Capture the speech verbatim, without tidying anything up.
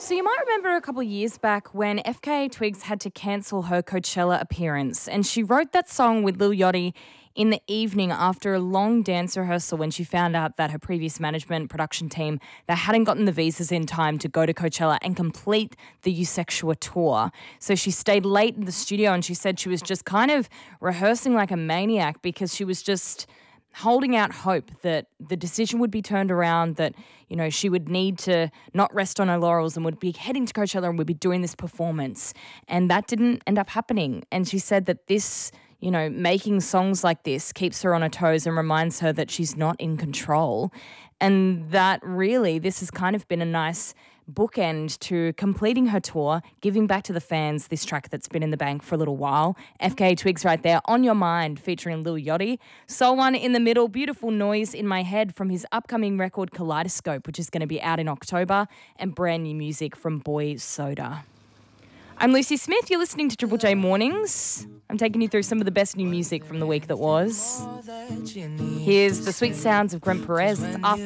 So you might remember a couple of years back when F K A Twigs had to cancel her Coachella appearance, and she wrote that song with Lil Yachty in the evening after a long dance rehearsal when she found out that her previous management production team, they hadn't gotten the visas in time to go to Coachella and complete the Eusexua tour. So she stayed late in the studio, and she said she was just kind of rehearsing like a maniac because she was just holding out hope that the decision would be turned around, that, you know, she would need to not rest on her laurels and would be heading to Coachella and would be doing this performance. And that didn't end up happening. And she said that this, you know, making songs like this keeps her on her toes and reminds her that she's not in control. And that really, this has kind of been a nice bookend to completing her tour, giving back to the fans this track that's been in the bank for a little while. F K A Twigs right there, On Your Mind, featuring Lil Yachty. Soul One in the middle, Beautiful Noise in My Head from his upcoming record Kaleidoscope, which is going to be out in October, and brand new music from Boy Soda. I'm Lucy Smith. You're listening to Triple J Mornings. I'm taking you through some of the best new music from the week that was. Here's the sweet sounds of Grant Perez. It's After